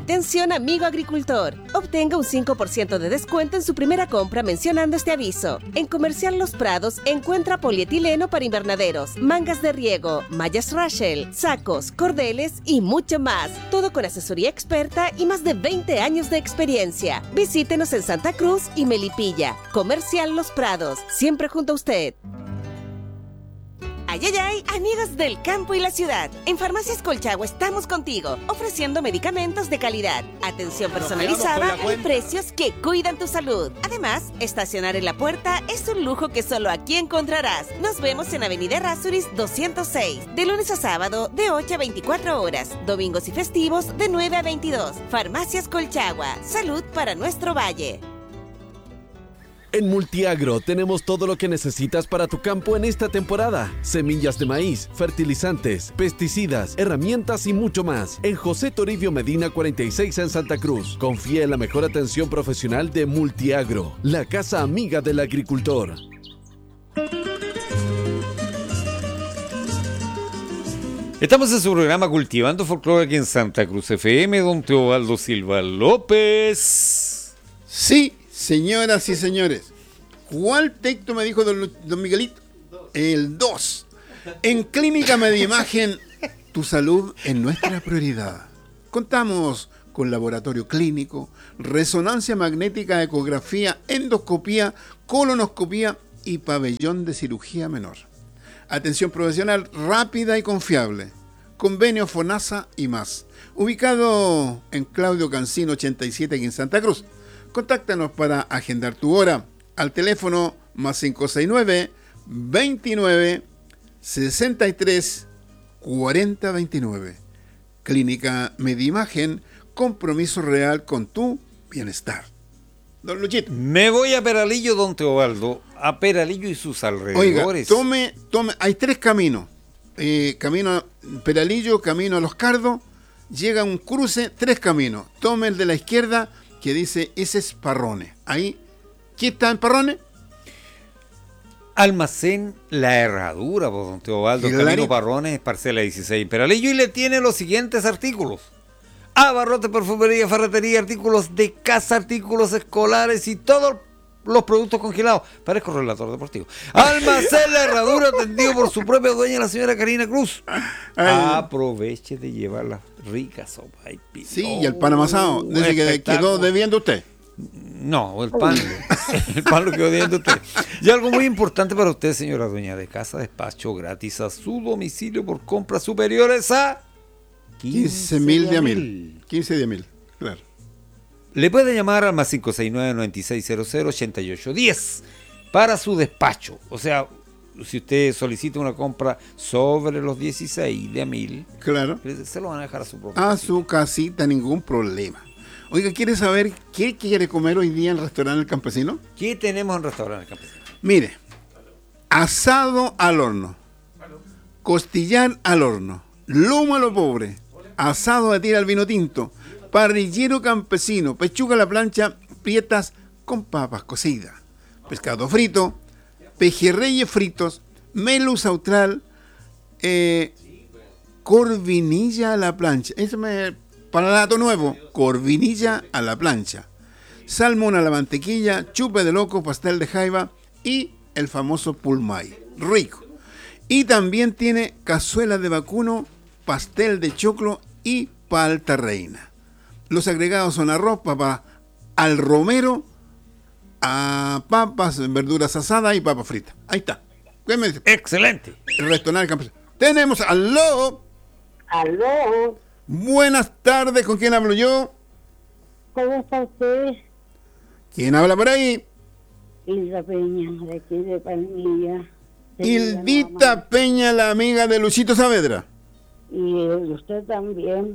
Atención amigo agricultor, obtenga un 5% de descuento en su primera compra mencionando este aviso. En Comercial Los Prados encuentra polietileno para invernaderos, mangas de riego, mallas Rachel, sacos, cordeles y mucho más. Todo con asesoría experta y más de 20 años de experiencia. Visítenos en Santa Cruz y Melipilla. Comercial Los Prados, siempre junto a usted. ¡Ay, ay, ay! Amigos del campo y la ciudad, en Farmacias Colchagua estamos contigo, ofreciendo medicamentos de calidad, atención personalizada y precios que cuidan tu salud. Además, estacionar en la puerta es un lujo que solo aquí encontrarás. Nos vemos en Avenida Errázuriz 206, de lunes a sábado de 8 a 24 horas, domingos y festivos de 9 a 22. Farmacias Colchagua, salud para nuestro valle. En Multiagro tenemos todo lo que necesitas para tu campo en esta temporada. Semillas de maíz, fertilizantes, pesticidas, herramientas y mucho más. En José Toribio Medina 46 en Santa Cruz. Confía en la mejor atención profesional de Multiagro, la casa amiga del agricultor. Estamos en su programa Cultivando Folclore aquí en Santa Cruz FM, don Teobaldo Silva López. Sí, señoras y señores, ¿cuál texto me dijo don Miguelito? El 2. En Clínica Mediimagen, tu salud es nuestra prioridad. Contamos con laboratorio clínico, resonancia magnética, ecografía, endoscopía, colonoscopía y pabellón de cirugía menor. Atención profesional rápida y confiable. Convenio FONASA y más. Ubicado en Claudio Cancino 87 aquí en Santa Cruz. Contáctanos para agendar tu hora al teléfono más 569 29 63 40 29. Clínica Mediimagen, compromiso real con tu bienestar. Don Luchito. Me voy a Peralillo, don Teobaldo, a Peralillo y sus alrededores. Oiga, tome, hay 3 caminos. Camino Peralillo, camino a Los Cardos, llega un cruce, 3 caminos. Tome el de la izquierda, que dice, ese es Parrones. Ahí, ¿qué está en Parrones? Almacén La Herradura, por don Teobaldo, camino Parrones, parcela 16 en Peralillo, y le tiene los siguientes artículos: abarrotes, perfumería, ferretería, artículos de casa, artículos escolares y todos los productos congelados. Parezco relator deportivo. Almacén La Herradura, atendido por su propia dueña, la señora Karina Cruz. Aproveche de llevar las ricas sopas y pizza. Sí, y el pan amasado. Desde que quedó debiendo usted. No, el pan lo quedó debiendo usted. Y algo muy importante para usted, señora dueña de casa: despacho gratis a su domicilio por compras superiores a 15.000 de a 1.000. 15 de a 1.000, claro. Le puede llamar al más 569-9600-8810 para su despacho. O sea, si usted solicita una compra sobre los 16 de a 1.000, claro, se lo van a dejar a su propio a su casita, ningún problema. Oiga, ¿quiere saber qué quiere comer hoy día en el restaurante El Campesino? ¿Qué tenemos en el restaurante El Campesino? Mire, asado al horno, costillar al horno, lomo a lo pobre, asado de tira al vino tinto, parrillero campesino, pechuga a la plancha, prietas con papas cocidas, pescado frito, pejerreyes fritos, melus austral, corvinilla a la plancha. Eso me palato nuevo, corvinilla a la plancha, salmón a la mantequilla, chupe de loco, pastel de jaiba y el famoso pulmay, rico. Y también tiene cazuela de vacuno, pastel de choclo y palta reina. Los agregados son arroz, papa al romero, a papas, verduras asadas y papas fritas. Ahí está. ¿Qué me dice? Excelente. El restaurante campesino. Tenemos aló. Aló. Buenas tardes, ¿con quién hablo yo? ¿Cómo está usted? ¿Quién habla por ahí? Hilda Peña, de aquí de Palmilla. Hildita Peña, la amiga de Luchito Saavedra. Y usted también.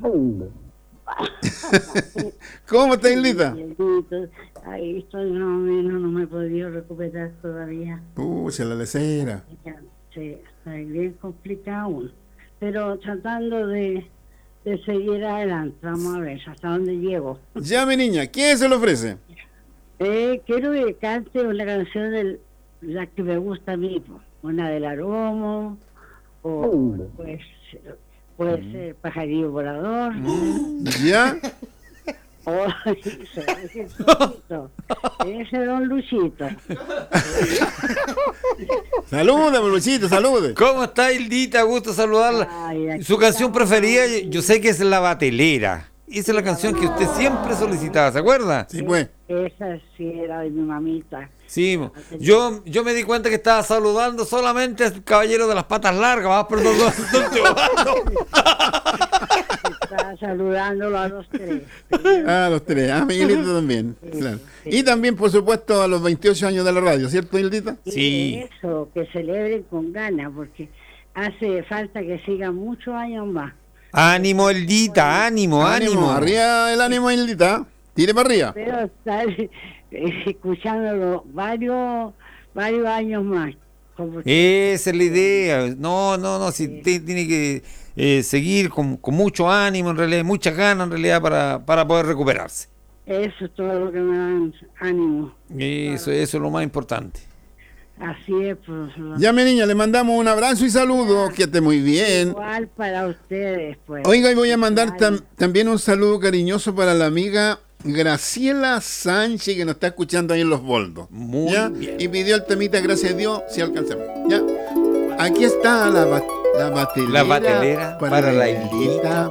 ¿Cómo está, Hildita? Ahí estoy, no me he podido recuperar todavía. Se la lecera. Sí, está bien complicado. Pero tratando de seguir adelante, vamos a ver hasta dónde llego. Ya, mi niña, ¿quién se lo ofrece? Quiero que cante una canción de la que me gusta a mí, una del Aromo, o pues puede ser Pajarillo Volador. ¿Ya? Oh, ese don Luchito. Salude, Luchito, salude. ¿Cómo está, Hildita? Gusto saludarla. Ay, Su canción preferida, yo sé que es La Batelera. Esa es la canción que usted siempre solicitaba, ¿se acuerda? Sí, pues. Esa sí era de mi mamita. Sí, yo me di cuenta que estaba saludando solamente al caballero de las patas largas, ¿vas? Perdón, don Teobaldo. Estaba saludándolo a los tres. A los tres. Ah, Miguelito también. Claro. Y también, por supuesto, a los 28 años de la radio, ¿cierto, Hildita? Sí. Eso, que celebren con ganas, porque hace falta que sigan muchos años más. Ánimo, Hildita, ánimo. Arriba el ánimo, Hildita. Tire para arriba. Pero estar escuchándolo varios años más. Esa es la idea. No, si tiene que seguir con mucho ánimo, en realidad, muchas ganas, en realidad, para poder recuperarse. Eso es todo lo que me dan ánimo. Eso es lo más importante. Así es, profesor. Ya, mi niña, le mandamos un abrazo y saludos. Que esté muy bien. Igual para ustedes, pues. Oiga, y voy a mandar también un saludo cariñoso para la amiga Graciela Sánchez, que nos está escuchando ahí en Los Boldos. Muy ¿ya? bien. Y pidió el temita, gracias a Dios, si alcanzamos. ¿Ya? Aquí está la batelera La batelera para la Hildita.